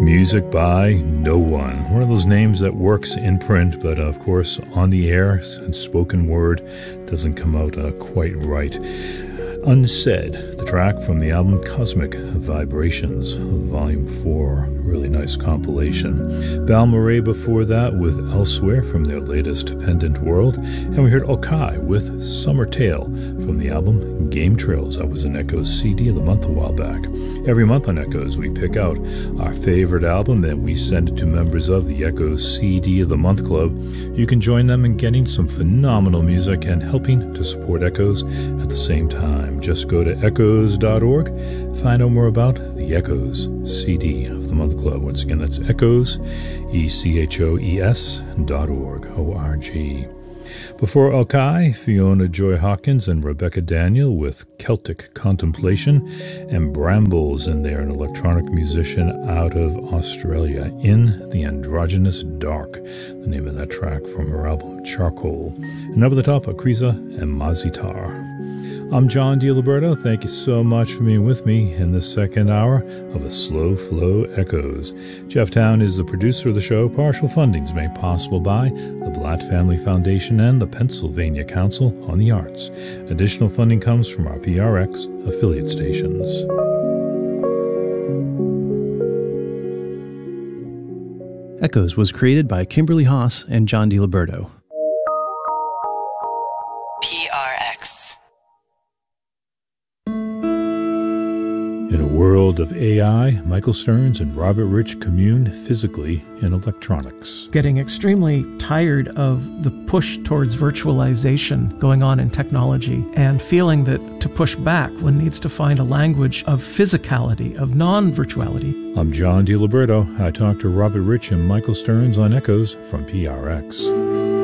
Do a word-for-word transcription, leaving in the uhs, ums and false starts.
Music by No One. One of those names that works in print, but of course on the air and spoken word doesn't come out uh, quite right. Unsaid, the track from the album Cosmic Vibrations, Volume four. Really nice compilation. Balmorhea before that with Elsewhere from their latest Pendant World. And we heard Okai with Summer Tale from the album Game Trails. That was an Echoes C D of the month a while back. Every month on Echoes, we pick out our favorite album and we send it to members of the Echoes C D of the Month Club. You can join them in getting some phenomenal music and helping to support Echoes at the same time. Just go to echoes dot org, find out more about the Echoes C D of the Month Club. Once again, that's Echoes, E C H O E S dot org, O R G. Before Okai, Fiona Joy Hawkins and Rebecca Daniel with Celtic Contemplation, and Brambles in there, an electronic musician out of Australia, In the Androgynous Dark, the name of that track from her album Charcoal. And over the top, Akriza and Mazitar. I'm John DiLiberto. Thank you so much for being with me in the second hour of A Slow Flow Echoes. Jeff Town is the producer of the show. Partial funding is made possible by the Blatt Family Foundation and the Pennsylvania Council on the Arts. Additional funding comes from our P R X affiliate stations. Echoes was created by Kimberly Haas and John DiLiberto. P R X. In a world of A I, Michael Stearns and Robert Rich commune physically in electronics. Getting extremely tired of the push towards virtualization going on in technology and feeling that to push back, one needs to find a language of physicality, of non-virtuality. I'm John DiLiberto. I talked to Robert Rich and Michael Stearns on Echoes from P R X.